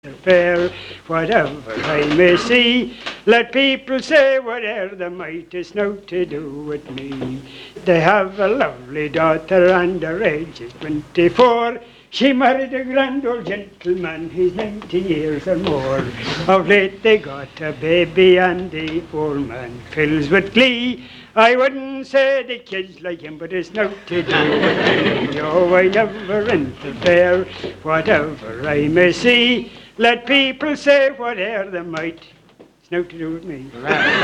Fair, whatever I may see, let people say whatever they might, it's no to do with me. They have a lovely daughter and her age is 24. She married a grand old gentleman, he's 90 years or more. Of late they got a baby and the old man fills with glee. I wouldn't say the kids like him, but it's no to do with me. Oh, I never interfere, whatever I may see. Let people say whatever they might, it's no to do with me.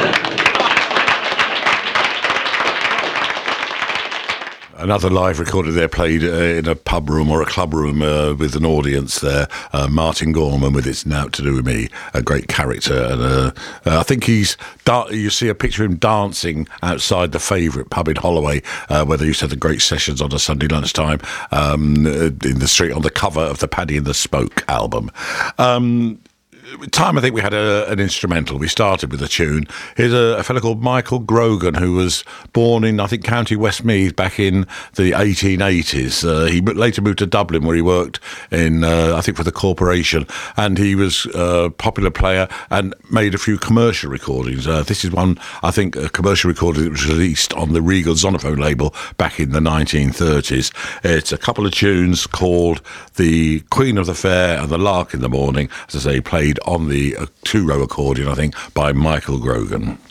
Another live recording there played in a pub room or a club room with an audience there. Martin Gorman with It's Now to Do With Me, a great character. And I think you see a picture of him dancing outside the Favourite pub in Holloway, where they used to have the great sessions on a Sunday lunchtime in the street on the cover of the Paddy and the Spoke album. Time I think we had an instrumental. We started with a tune. Here's a fellow called Michael Grogan, who was born in, I think, County Westmeath back in the 1880s. He later moved to Dublin, where he worked in, I think, for the corporation, and he was a popular player and made a few commercial recordings. This is one, I think, a commercial recording that was released on the Regal Zonophone label back in the 1930s. It's a couple of tunes called The Queen of the Fair and The Lark in the Morning, as I say, played on the two-row accordion, I think, by Michael Grogan.